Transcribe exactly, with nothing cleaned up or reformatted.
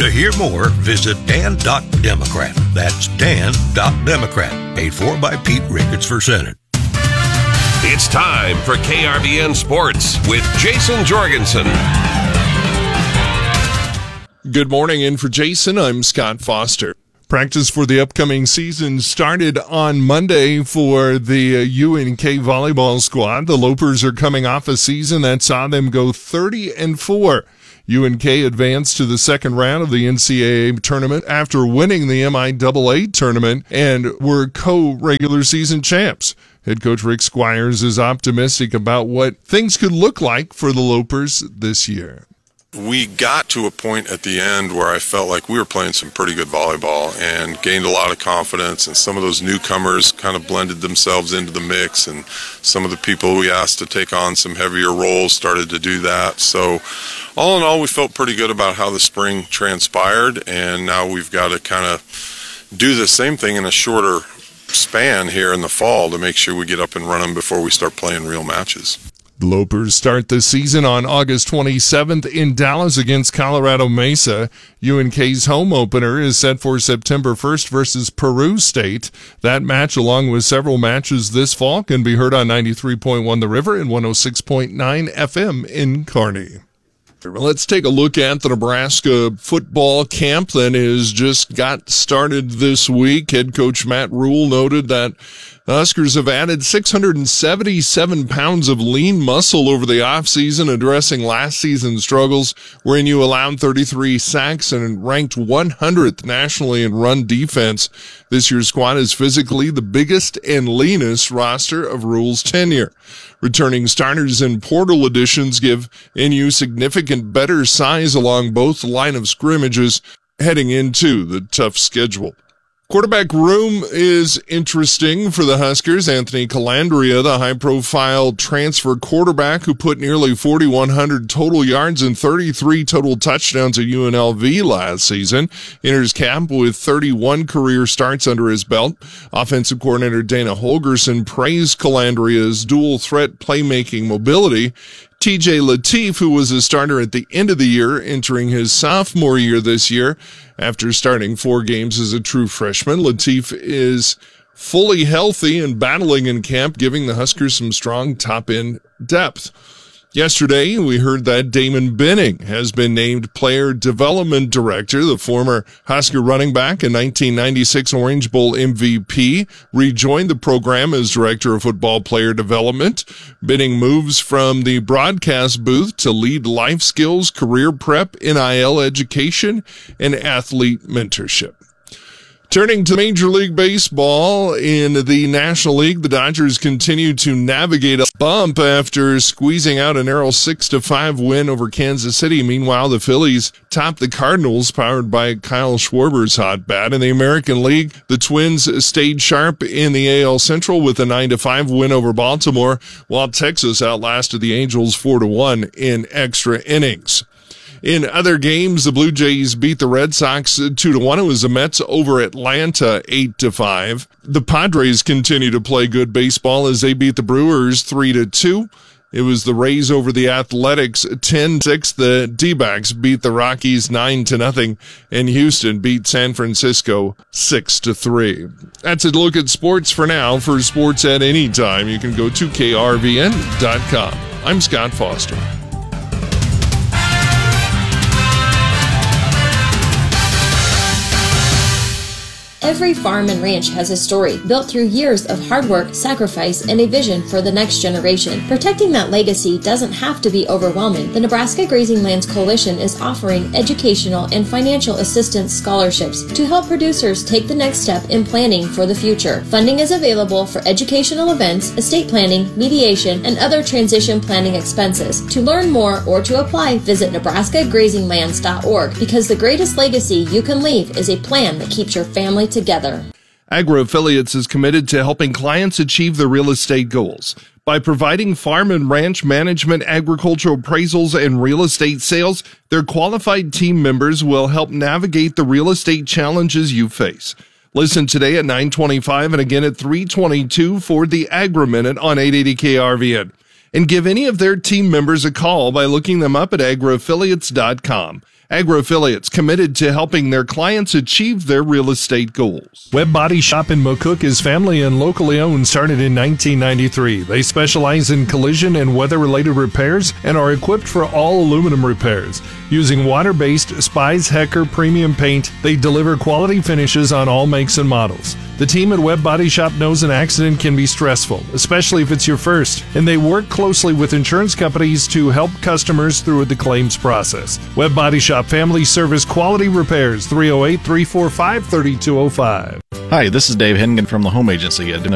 To hear more, visit dan dot democrat. That's dan dot democrat. Paid for by Pete Ricketts for Senate. It's time for K R V N Sports with Jason Jorgensen. Good morning, and for Jason, I'm Scott Foster. Practice for the upcoming season started on Monday for the uh, U N K volleyball squad. The Lopers are coming off a season that saw them go thirty and four. U N K advanced to the second round of the N C double A tournament after winning the M I A A tournament and were co-regular season champs. Head coach Rick Squires is optimistic about what things could look like for the Lopers this year. We got to a point at the end where I felt like we were playing some pretty good volleyball and gained a lot of confidence, and some of those newcomers kind of blended themselves into the mix, and some of the people we asked to take on some heavier roles started to do that. So all in all, we felt pretty good about how the spring transpired, and now we've got to kind of do the same thing in a shorter span here in the fall to make sure we get up and running before we start playing real matches. The Lopers start the season on August twenty-seventh in Dallas against Colorado Mesa. U N K's home opener is set for September first versus Peru State. That match, along with several matches this fall, can be heard on ninety-three point one The River and one oh six point nine F M in Kearney. Let's take a look at the Nebraska football camp that has just got started this week. Head coach Matt Rule noted that the Huskers have added six hundred seventy-seven pounds of lean muscle over the offseason, addressing last season's struggles, wherein you allowed thirty-three sacks and ranked one hundredth nationally in run defense. This year's squad is physically the biggest and leanest roster of Rule's tenure. Returning starters and portal additions give N U significant better size along both line of scrimmages heading into the tough schedule. Quarterback room is interesting for the Huskers. Anthony Calandria, the high-profile transfer quarterback who put nearly forty-one hundred total yards and thirty-three total touchdowns at U N L V last season, enters camp with thirty-one career starts under his belt. Offensive coordinator Dana Holgerson praised Calandria's dual-threat playmaking mobility. T J Lateef, who was a starter at the end of the year, entering his sophomore year this year after starting four games as a true freshman. Lateef is fully healthy and battling in camp, giving the Huskers some strong top-end depth. Yesterday, we heard that Damon Benning has been named Player Development Director. The former Husker running back and nineteen ninety-six Orange Bowl M V P rejoined the program as Director of Football Player Development. Benning moves from the broadcast booth to lead life skills, career prep, N I L education, and athlete mentorship. Turning to Major League Baseball, in the National League, the Dodgers continue to navigate a bump after squeezing out a narrow six to five win over Kansas City. Meanwhile, the Phillies topped the Cardinals, powered by Kyle Schwarber's hot bat. In the American League, the Twins stayed sharp in the A L Central with a nine to five win over Baltimore, while Texas outlasted the Angels four to one in extra innings. In other games, the Blue Jays beat the Red Sox two to one. It was the Mets over Atlanta eight to five. The Padres continue to play good baseball as they beat the Brewers three to two. It was the Rays over the Athletics ten six. The D-backs beat the Rockies nine to nothing, and Houston beat San Francisco six to three. That's a look at sports for now. For sports at any time, you can go to K R V N dot com. I'm Scott Foster. Every farm and ranch has a story built through years of hard work, sacrifice, and a vision for the next generation. Protecting that legacy doesn't have to be overwhelming. The Nebraska Grazing Lands Coalition is offering educational and financial assistance scholarships to help producers take the next step in planning for the future. Funding is available for educational events, estate planning, mediation, and other transition planning expenses. To learn more or to apply, visit nebraska grazing lands dot org, because the greatest legacy you can leave is a plan that keeps your family together. Agra Affiliates is committed to helping clients achieve their real estate goals. By providing farm and ranch management, agricultural appraisals, and real estate sales, their qualified team members will help navigate the real estate challenges you face. Listen today at nine twenty-five and again at three twenty-two for the Agra Minute on eight eighty K R V N. and give any of their team members a call by looking them up at agroaffiliates dot com. AgroAffiliates, committed to helping their clients achieve their real estate goals. Webb Body Shop in McCook is family and locally owned, started in nineteen ninety-three. They specialize in collision and weather-related repairs and are equipped for all aluminum repairs. Using water-based Spies Hecker premium paint, they deliver quality finishes on all makes and models. The team at Webb Body Shop knows an accident can be stressful, especially if it's your first, and they work closely with insurance companies to help customers through the claims process. Webb Body Shop Family Service Quality Repairs, three oh eight, three four five, three two oh five. Hi, this is Dave Hennigan from the Home Agency.